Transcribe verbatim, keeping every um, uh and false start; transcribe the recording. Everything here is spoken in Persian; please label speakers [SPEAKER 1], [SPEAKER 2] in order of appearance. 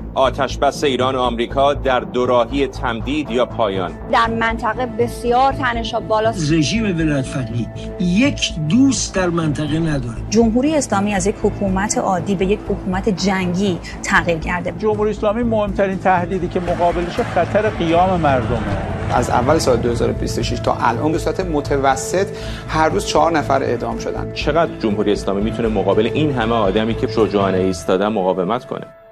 [SPEAKER 1] آتش بس ایران و آمریکا در دوراهی تمدید یا پایان.
[SPEAKER 2] در منطقه بسیار تنش‌ها بالاست.
[SPEAKER 3] رژیم ولایت‌فقیه یک دوست در منطقه نداره.
[SPEAKER 4] جمهوری اسلامی از یک حکومت عادی به یک حکومت جنگی تغییر کرده.
[SPEAKER 5] جمهوری اسلامی مهمترین تهدیدی که مقابلش خطر قیام مردمه.
[SPEAKER 6] از اول سال دو هزار و بیست و شش تا الان به صورت متوسط هر روز چهار نفر اعدام شدن.
[SPEAKER 1] چقدر جمهوری اسلامی میتونه مقابل این همه آدمی که شجاعانه ایستادن مقاومت کنه؟